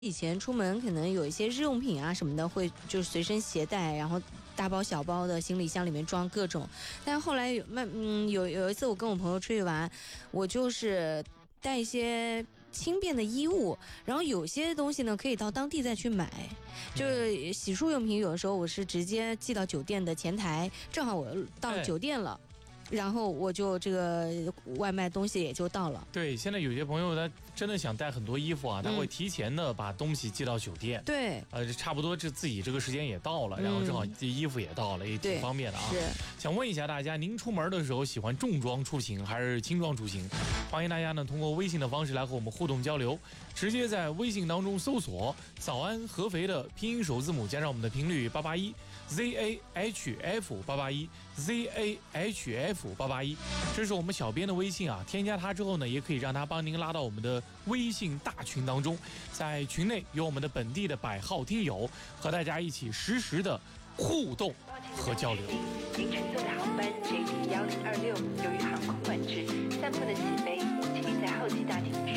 以前出门可能有一些日用品啊什么的，会就随身携带，然后大包小包的行李箱里面装各种。但后来有一次我跟我朋友出去玩，我就是带一些轻便的衣物，然后有些东西呢可以到当地再去买。就是洗漱用品，有的时候我是直接寄到酒店的前台，正好我到酒店了。然后我就这个外卖东西也就到了。 对，现在有些朋友他真的想带很多衣服啊，他会提前的把东西寄到酒店。 对， 差不多自己这个时间也到了，然后正好衣服也到了，也挺方便的啊。 是。 想问一下大家，您出门的时候喜欢重装出行还是轻装出行？欢迎大家呢通过微信的方式来和我们互动交流，直接在微信当中搜索“早安合肥”的拼音首字母加上我们的频率881 ZAHF881 ZAHF881，这是我们小编的微信啊。添加他之后呢，也可以让他帮您拉到我们的微信大群当中，在群内有我们的本地的100号听友和大家一起实时的互动和交流。 您乘坐的航班 JT1026由于航空管制，暂不能起飞，请您在候机大厅